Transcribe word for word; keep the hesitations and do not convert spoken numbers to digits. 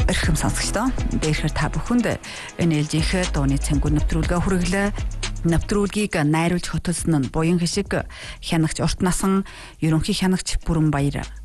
Эрхэм сонсогчдоо дээрхээр та бүхэнд эн эл жи-ийн дууны цэнгүү нэвтрүүлгээ хүргэлээ. Нэвтрүүлгийг найруулж хөтөлсөн нь буян хишиг хянагч урт насан ерөнхий хянагч Бүрэн Баяр.